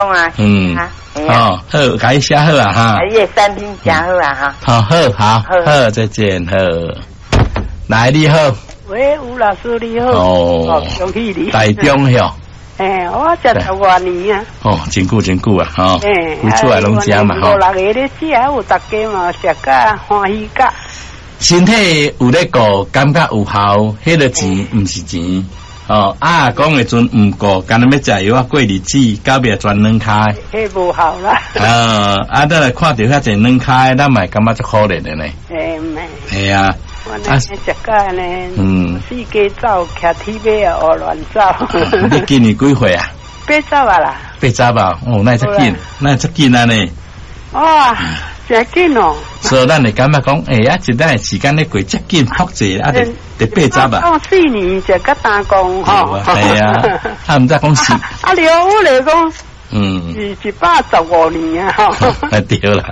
好，该写好啊哈。 叶三品加好啊哈。好，再见好。来你好。 喂，吴老师你好。恭喜你。 台中哟。 我食12年啊。 真久啊哈。你出来拢食嘛哈。 5、6个咧食，有大家嘛食甲欢喜甲。 身体有咧顾，感觉有效，迄个钱毋是钱。讲的阵唔过，干那要食药啊，过日子，到尾转软开。 迄无效啦。 等来看到遐济软开，咱嘛感觉足可怜的呢。系啊。 我那食甲呢，四界走，骑铁马啊，胡乱走。 你今年几岁啊 ？80啊啦。 80啊，那足紧啊呢。 哇，真紧哦。 所以咱会感觉讲，一段时间咧过足紧，复济啊，得80啊。 4年就甲打工吼。 系啊，唔知讲是。 了我来讲。是115年啊！ 对啦，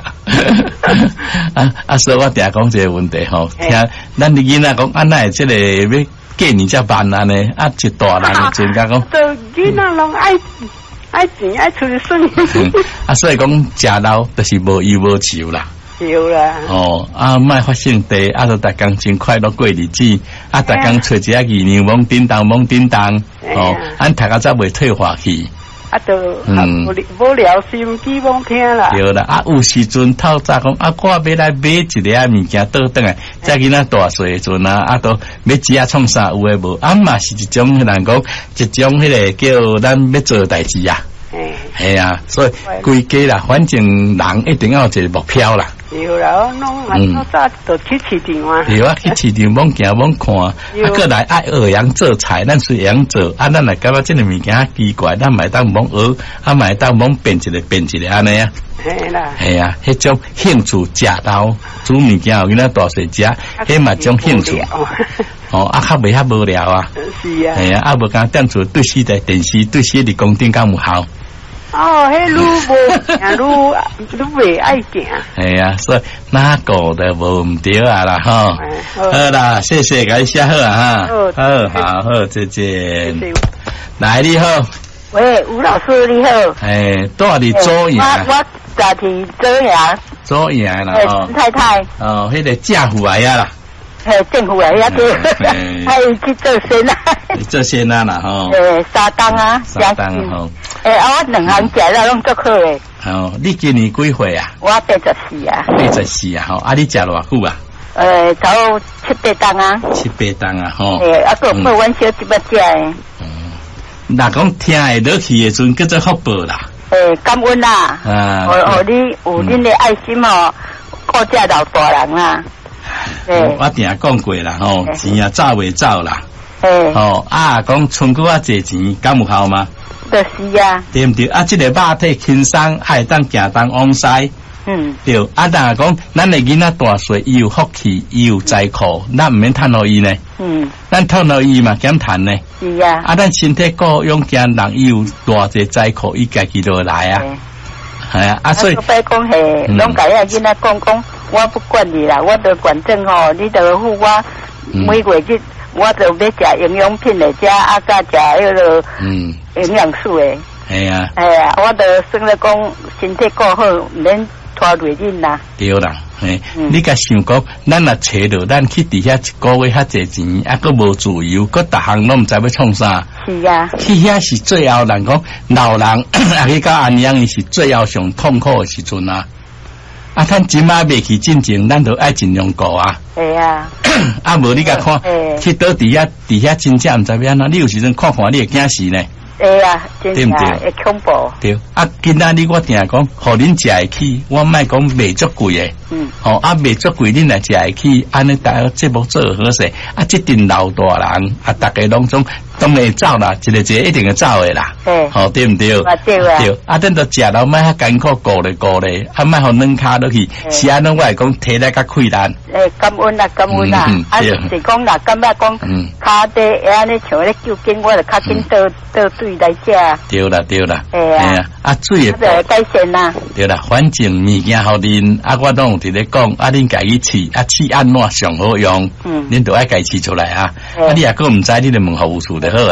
所以我定讲这个问题吼，听咱的囡仔讲，安奈这个要过年才办啊呢？一大人的真讲， 就囡仔拢爱钱爱出去算。 所以讲食老就是无忧无愁啦。 有啦。 莫发生地，就大家真快乐过日子，大家找一下艺人忙叮当，俺大家才袂退化去。 就无聊心机罔听啦。 对啦，有时阵透早讲我要来买一个物件倒转来，再囡仔大岁的阵都要钱创啥有诶无？嘛是一种人讲一种迄个叫咱要做代志啊。系啊，所以规家啦，反正人一定要有一个目标啦。 有啦，弄透早就去市场啊。 对啊，去市场罔行罔看，过来爱学样做菜，咱随样做，咱来感觉这个物件奇怪，咱买当罔学，买当甭变一个安尼啊。系啊，迄种兴趣食到煮物件，有囡仔大细食，迄嘛种兴趣。较袂遐无聊啊。 是啊。 系啊，无讲踮厝对视台电视，对视伫公顶敢有效。 迄愈无愈袂爱行。 系啊，所以哪个都无唔对啊啦哈。好啦，谢谢，该写好啊哈。好，再见。来你好。 喂，吴老师你好。 住伫左营。 我住伫左营。 左营啦。 陈太太。 迄个政府来啊啦。 政府来呀对。还有去做先啊。 做先啊啦吼。 沙当啊。 沙当吼。 我2行食了拢足好诶。 你今年几岁啊？ 我84啊。 84啊，你食偌久啊？ 差不多7、8档啊。 7、8档啊，吼。 个报阮小弟要食诶。 若讲听会落去诶阵，叫做福报啦。 感恩啦。你有恁诶爱心哦，顾这老大人啦。 我定讲过啦，吼，钱啊走袂走啦。讲存够济钱，敢有效吗？ 就是啊。对唔对？这个肉体轻松，爱当行当往西。对。但讲咱的囡仔大岁，伊有福气，伊有财库，咱唔免趁互伊呢。咱趁互伊嘛，减趁呢。 是啊。 咱身体够勇健，人伊有大济财库，伊家己就来啊。系啊。所以。 白讲嘿，拢甲遐囡仔讲，我不管你啦，我都管正吼，你就付我每月日。我就要食营养品的，甲食迄个营养素的。 系啊。 我就算咧讲身体够好，唔免拖累恁啦。 对啦，你甲想讲，咱若找到咱去伫遐一个月遐济钱，佫无自由，佫逐项拢毋知要创啥。 是啊。 去遐是最后人讲老人去到安阳，伊是最后上痛苦的时阵啊。咱即马未去进前，咱都爱尽量过啊。 系啊。 无你甲看，去倒伫遐真正毋知要安怎，你有时阵看你会惊死呢。 对啊，对唔对？会恐怖。 对。今仔日我定讲，互恁食会起，我莫讲卖足贵诶。卖足贵，恁来食会起，安尼大家节目做好势。这阵老大人大家拢总当然会走啦，一个一定会走诶啦。对唔对？对。等到食了，莫遐艰苦顾咧，莫互软骹落去。是安怎我来讲，体力较困难。 感恩啦，感恩啦。是讲啦，感觉讲骹底安尼像咧救筋，我就较紧倒水来食。 对啦。 水会改善啦。 对啦，反正物件互恁，我拢有伫咧讲，恁家己试，试安怎上好用，恁都爱家己试出来啊。你若个毋知，你就问服务处就好啊。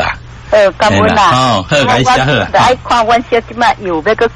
感恩啦。 好，好，感谢好啦。 来看阮小即摆又要个。